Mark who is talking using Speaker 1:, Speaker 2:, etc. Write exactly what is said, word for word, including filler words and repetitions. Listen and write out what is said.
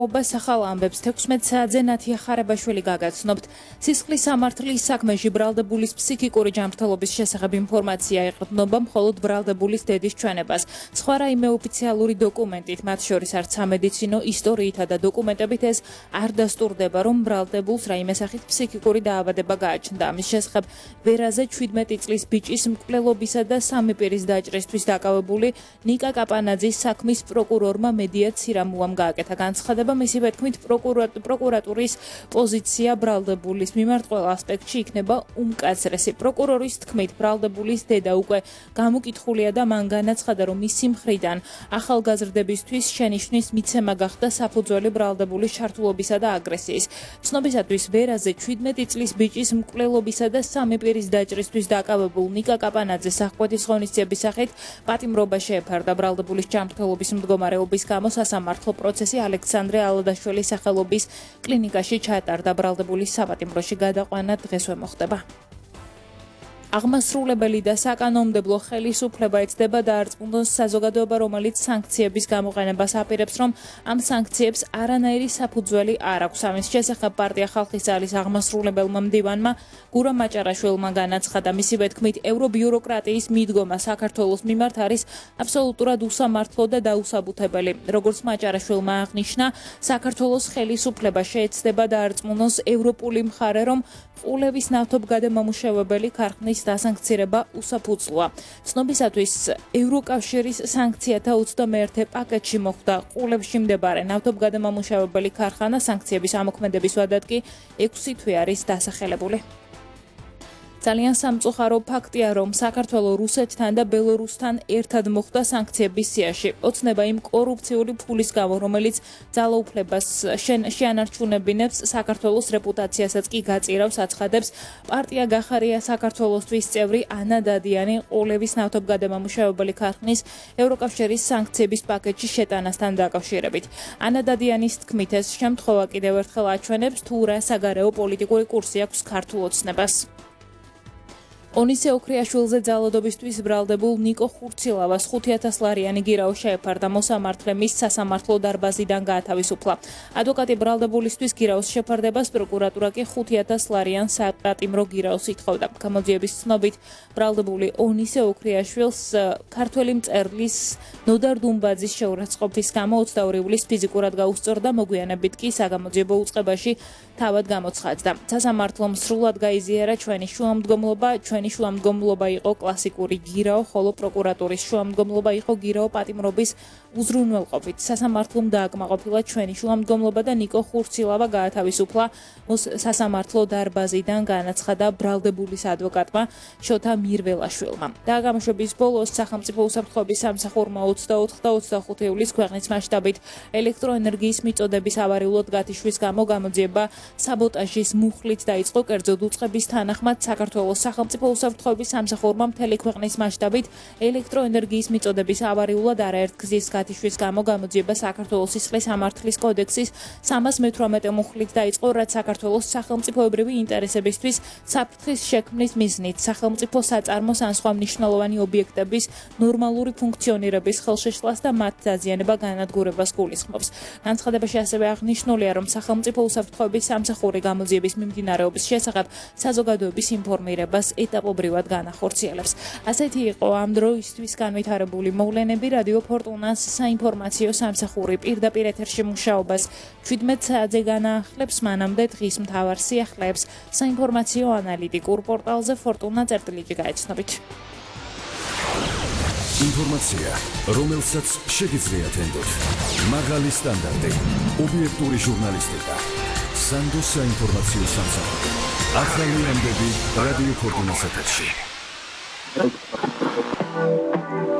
Speaker 1: ობას ახალ ამბებს თექვსმეტ საათზე ნათია ხარებაშვილი გაგაცნობთ. სისხლის სამართლის საქმეში ბრალდებულის ფსიქიკური ჯანმრთელობის შესახებ ინფორმაცია ეყრდნობა მხოლოდ ბრალდებულის დედის ჩვენებას. სხვა რაიმე ოფიციალური დოკუმენტით, მათ შორის არც სამედიცინო ისტორიითა და დოკუმენტებით ეს არ დასტურდება, რომ ბრალდებულს რაიმე სახით ფსიქიკური დაავადება გააჩნდა. ამის შესახებ ვერაზე ჩვიდმეტი წლის ბიჭის მკვლელობისა და სამი პირის დაჭრისთვის დაკავებული ნიკა კაპანაძის საქმის პროკურორმა მედია ცირამუამ გააკეთა განცხადება. Მისი თქმით, პროკურატურის პოზიცია ბრალდებულის მიმართ ყველა ასპექტში იქნება უმკაცრესი. პროკურორის თქმით, ბრალდებულის დედა უკვე გამოკითხულია და მან განაცხადა, რომ მისი მხრიდან ახალგაზრდებისთვის შენიშვნის მიცემა გახდა საფუძველი ბრალდებულის ჩართულობისა და აგრესიის. ცნობისათვის, ვერაზე ჩვიდმეტი წლის ბიჭის მკვლელობისა და სამი პირის დაჭრისთვის დაკავებულ ნიკა კაპანაძეს აღკვეთის ღონისძიების სახით პატიმრობა შეეფარდა. ბრალდებულის ჯანმრთელობის მდგომარეობის გამო სასამართლო პროცესი ალექსანდრე ალადაშვილის სახელობის კლინიკაში ჩაატარდა. ბრალდებულის საპატიმროში გადაყვანა დღესვე მოხდება. აღმასრულებელი და საკანონმდებლო ხელისუფლება ეცდება დაარწმუნოს საზოგადოება, რომელიც სანქციების გამოყენებას აპირებს, რომ ამ სანქციებს არანაირი საფუძველი არ აქვს. ამის შესახებ პარტია ხალხის ძალის აღმასრულებელმა მდივანმა გურამ მაჭარაშვილმა განაცხადა. მისივე თქმით, ევრობიუროკრატიის მიდგომა საქართველოს მიმართ არის აბსოლუტურად უსამართლო და დაუსაბუთებელი. როგორც მაჭარაშვილმა აღნიშნა, საქართველოს ხელისუფლება შეეცდება დაარწმუნოს ევროპული მხარე, რომ ყულევის ნავთობგადამამუშავებელი ქარხნის დასანქცირება უსაფუძვლოა. ცნობისათვის, ევროკავშირის სანქციათა ოცდამეერთე პაკეტში მოხვდა ყულევში მდებარე ნავთობგადამამუშავებელი ქარხანა. სანქციების ამოქმედების ვადად კი ექვსი თვე არის დასახელებული. ძალიან სამწუხარო ფაქტია, რომ საქართველოს რუსეთთან და ბელორუსთან ერთად მოხვდა სანქციების სიაში. ოცნება იმ კორუფციული ფულის გამო, რომელიც ძალაუფლებას შეანარჩუნებინებს, საქართველოს რეპუტაციასაც კი გაწირავს, აცხადებს პარტია გახარია საქართველოსთვის წევრი ანა დადიანი ყულევის ნავთობგადამამუშავებელი ქარხნის ევროკავშირის სანქციების პაკეტში შეტანასთან დაკავშირებით. ანა დადიანის თქმით, ეს შემთხვევა კიდევ ერთხელ აჩვენებს, თუ რა საგარეო პოლიტიკური კურსი აქვს ქართულ ოცნებას. ონისე ოქრიაშვილზე ძალადობისთვის ბრალდებულ ნიკო ხურცილავას ხუთი ათას ლარიანი გირაო შეეფარდა. მოსამართლე მის სასამართლო დარბაზიდან გაათავისუფლა. ადვოკატი ბრალდებულისთვის გირაოს შეფარდებას, პროკურატურა კი ხუთი ათას ლარიან საპატიმრო გირაოს ითხოვდა. გამოძიების ცნობით, ბრალდებული ონისე ოქრიაშვილს ქართველი მწერლის ნოდარ დუმბაძის შეურაცხყოფის გამო ოცდაორი ივლისს ფიზიკურად გაუსწორდა, მოგვიანებით კი საგამოძიებო უწყებაში თავად გამოცხადდა. სასამართლომ სრულად გაიზიარა ჩვენი შუამდგომლობა, ჩვენი შუამდგომლობა იყო კლასიკური გირაო, ხოლო პროკურატურის შუამდგომლობა იყო გირაო პატიმრობის უზრუნველყოფით. სასამართლომ დააკმაყოფილა ჩვენი შუამდგომლობა და ნიკო ხურცილავა გაათავისუფლა. სასამართლო დარბაზიდან განაცხადა ბრალდებულის ადვოკატმა შოთა მირველაშვილმა. დაგამშვების ბოლოს სახელმწიფო უსაფრთხოების სამსახურმა ოცდაოთხ და ოცდახუთი ივლისს ქვეყნის მასშტაბით ელექტროენერგიის მიწოდების ავარიულად გათიშვის გამო გამოძიება საბოტაჟის მუხლით დაიწყო. კერძოდ უწყების თანახმად საქართველოს სახელმწიფო უსაფრთხოების სამსახურმა მთელი ქვეყნის მასშტაბით ელექტროენერგიის მიწოდების ავარიულად არაერთგზის გათიშვის გამო გამოძიება საქართველოს სისხლის სამართლის კოდექსის სამას მეთვრამეტე მუხლით დაიწყო, რაც საქართველოს სახელმწიფოებრივი ინტერესებისთვის საფრთხის შექმნის მიზნით სახელმწიფო საწარმოს ან სხვა მნიშვნელოვანი ობიექტების ნორმალური ფუნქციონირების ხელშეშლას და მათ დაზიანება განადგურებას გულისხმობს. განცხადებაში ასევე აღნიშნულია, რომ სახელმწიფო უსაფრთხოების სამსახური გამოძიების მიმდინარეობის შესახებ საზოგადოების ინფორმირებას ეტაპობრივად განახორციელებს. ასეთი იყო ამ დროისთვის განვითარებული მოვლენები. რადიო ფორტუნას საინფორმაციო სამსახური პირდაპირ ეთერში მუშაობას ჩვიდმეტ საათზე განაახლებს. მანამდე დღის მთავარ სიახლეებს საინფორმაციო ანალიტიკურ პორტალზე ფორტუნა წერტილიჯი გაეცნობით.
Speaker 2: ინფორმაცია, რომელსაც შეგიძლიათ ენდოთ. მაღალი სტანდარტი, ობიექტური ჟურნალისტიკა. სანდოს საინფორმაციო სამსახური. ახალი ამბები რადიო ფორტუნას ეთერში.